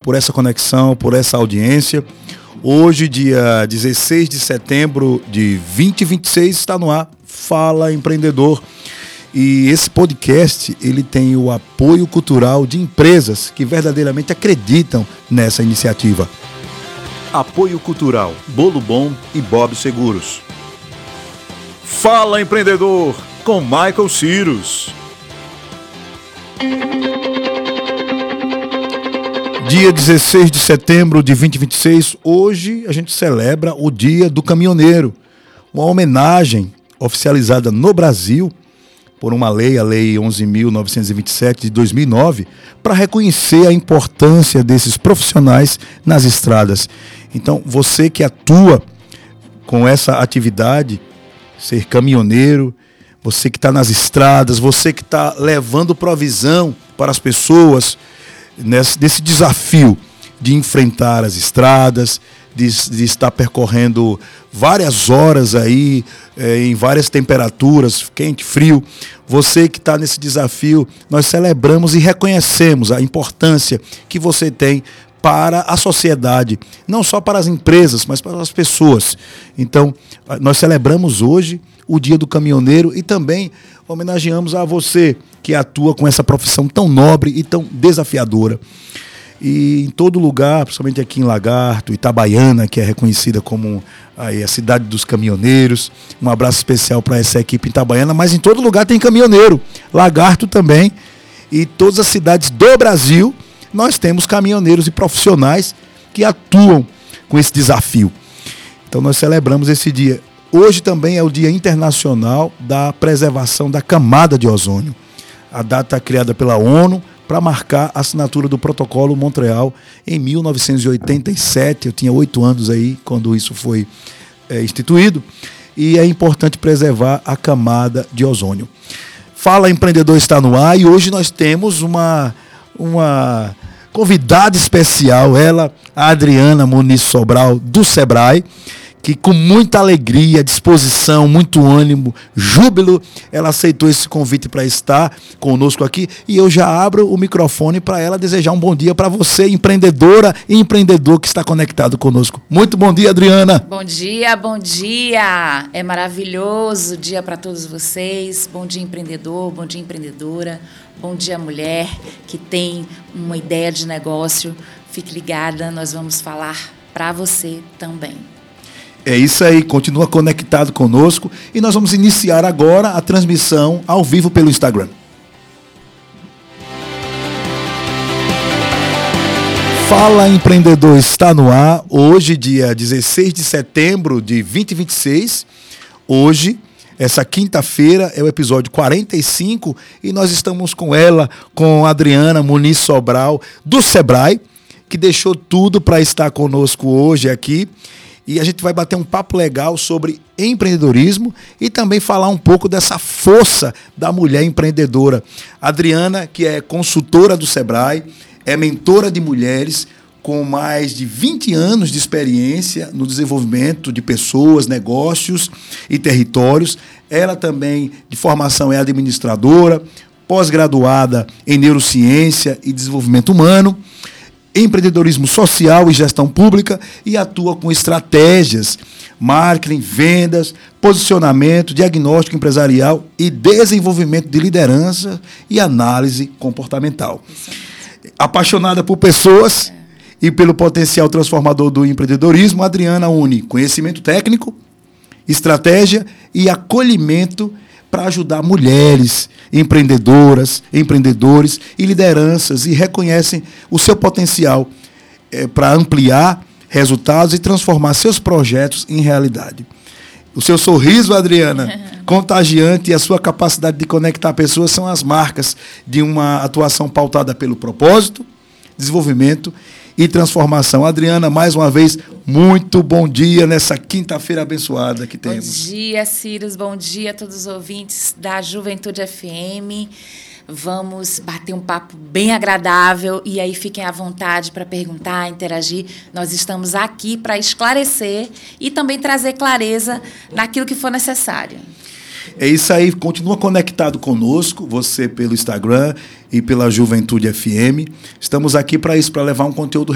por essa conexão, por essa audiência. Hoje, dia 16 de setembro de 2026, está no ar Fala Empreendedor. E esse podcast, ele tem o apoio cultural de empresas que verdadeiramente acreditam nessa iniciativa. Apoio cultural, Bolo Bom e Bob Seguros. Fala Empreendedor, com Michael Cyrus. Dia 16 de setembro de 2026, hoje a gente celebra o Dia do Caminhoneiro, uma homenagem oficializada no Brasil por uma lei, a Lei 11.927 de 2009, para reconhecer a importância desses profissionais nas estradas. Então, você que atua com essa atividade, ser caminhoneiro, você que está nas estradas, você que está levando provisão para as pessoas, nesse desafio de enfrentar as estradas, de estar percorrendo várias horas aí, em várias temperaturas, quente, frio. Você que está nesse desafio, nós celebramos e reconhecemos a importância que você tem para a sociedade, não só para as empresas, mas para as pessoas. Então, nós celebramos hoje o Dia do Caminhoneiro e também homenageamos a você que atua com essa profissão tão nobre e tão desafiadora. E em todo lugar, principalmente aqui em Lagarto, Itabaiana, que é reconhecida como aí, a cidade dos caminhoneiros. Um abraço especial para essa equipe itabaiana, mas em todo lugar tem caminhoneiro. Lagarto também. E todas as cidades do Brasil, nós temos caminhoneiros e profissionais que atuam com esse desafio. Então nós celebramos esse dia. Hoje também é o Dia Internacional da Preservação da Camada de Ozônio. A data criada pela ONU para marcar a assinatura do Protocolo Montreal em 1987. Eu tinha 8 anos aí quando isso foi instituído. E é importante preservar a camada de ozônio. Fala Empreendedor está no ar e hoje nós temos uma convidada especial, ela, a Adriana Muniz Sobral, do Sebrae, que com muita alegria, disposição, muito ânimo, júbilo, ela aceitou esse convite para estar conosco aqui. E eu já abro o microfone para ela desejar um bom dia para você, empreendedora e empreendedor que está conectado conosco. Muito bom dia, Adriana. Bom dia, bom dia. É maravilhoso dia para todos vocês. Bom dia, empreendedor, bom dia, empreendedora. Bom dia, mulher que tem uma ideia de negócio. Fique ligada, nós vamos falar para você também. É isso aí, continua conectado conosco e nós vamos iniciar agora a transmissão ao vivo pelo Instagram. Fala Empreendedor está no ar, hoje dia 16 de setembro de 2026, hoje, essa quinta-feira é o episódio 45 e nós estamos com ela, com a Adriana Muniz Sobral do Sebrae, que deixou tudo para estar conosco hoje aqui. E a gente vai bater um papo legal sobre empreendedorismo e também falar um pouco dessa força da mulher empreendedora. Adriana, que é consultora do Sebrae, é mentora de mulheres com mais de 20 anos de experiência no desenvolvimento de pessoas, negócios e territórios. Ela também, de formação, é administradora, pós-graduada em neurociência e desenvolvimento humano, empreendedorismo social e gestão pública e atua com estratégias, marketing, vendas, posicionamento, diagnóstico empresarial e desenvolvimento de liderança e análise comportamental. Apaixonada por pessoas e pelo potencial transformador do empreendedorismo, a Adriana une conhecimento técnico, estratégia e acolhimento para ajudar mulheres, empreendedoras, empreendedores e lideranças e reconhecem o seu potencial para ampliar resultados e transformar seus projetos em realidade. O seu sorriso, Adriana, contagiante e a sua capacidade de conectar pessoas são as marcas de uma atuação pautada pelo propósito, desenvolvimento e transformação. Adriana, mais uma vez, muito bom dia nessa quinta-feira abençoada que temos. Bom dia, Cyrus. Bom dia a todos os ouvintes da Juventude FM. Vamos bater um papo bem agradável e aí fiquem à vontade para perguntar, interagir. Nós estamos aqui para esclarecer e também trazer clareza naquilo que for necessário. É isso aí, continua conectado conosco, você pelo Instagram e pela Juventude FM. Estamos aqui para isso, para levar um conteúdo